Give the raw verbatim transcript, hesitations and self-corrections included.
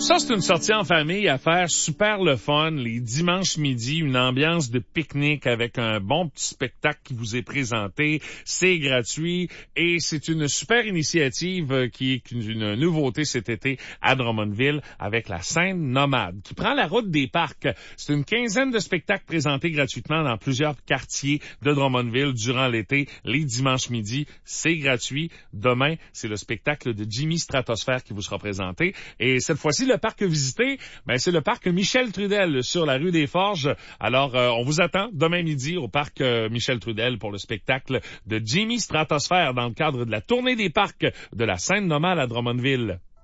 Ça, c'est une sortie en famille à faire super le fun, les dimanches midi, une ambiance de pique-nique avec un bon petit spectacle qui vous est présenté. C'est gratuit et c'est une super initiative qui est une nouveauté cet été à Drummondville avec la scène nomade qui prend la route des parcs. C'est une quinzaine de spectacles présentés gratuitement dans plusieurs quartiers de Drummondville durant l'été, les dimanches midi. C'est gratuit. Demain, c'est le spectacle de Jimmy Stratosphère qui vous sera présenté. Et cette fois-ci, le parc visité, ben c'est le parc Michel Trudel sur la rue des Forges. Alors, euh, on vous attend demain midi au parc euh, Michel Trudel pour le spectacle de Jimmy Stratosphère dans le cadre de la tournée des parcs de la scène nomade à Drummondville.